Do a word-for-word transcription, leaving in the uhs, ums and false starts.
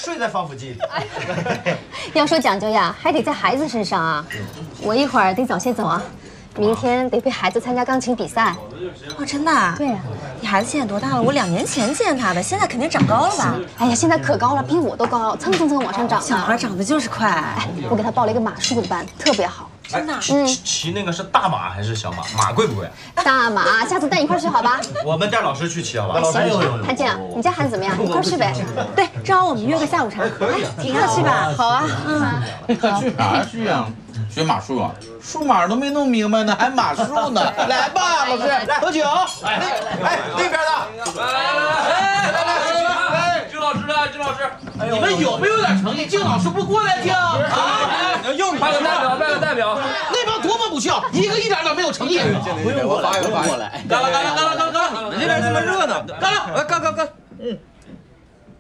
睡在防腐剂里。 要说讲究呀，还得在孩子身上啊。我一会儿得早些走啊，明天得陪孩子参加钢琴比赛。 哦，真的？对呀。你孩子现在多大了？我两年前见他的，现在肯定长高了吧？ 哎呀，现在可高了，比我都高，蹭蹭蹭往上涨。 小孩长得就是快。 哎，我给他报了一个马术的班，特别好。 真的？ 嗯，骑那个是大马还是小马？马贵不贵？ 大马，下次带你一块去好吧？ 我们带老师去骑好吧？ 行行，谭静，你家孩子怎么样？一块去呗。 对，正好我们约个下午茶。 可以， 挺好去吧？好啊， 嗯。去哪去啊？学马术啊？数码都没弄明白呢，还马术呢？来吧，老师，来喝酒。 哎哎，那边的， 来来来来来来来，金老师来，金老师，你们有没有点诚意？金老师不过来听啊？ 又派个代表，派个代表， 那帮多么不孝，一个一点都没有诚意。 不用过来，不用过来。 干了干了干了干了干了！ 你这边这么热闹， 干了， 干干干。嗯。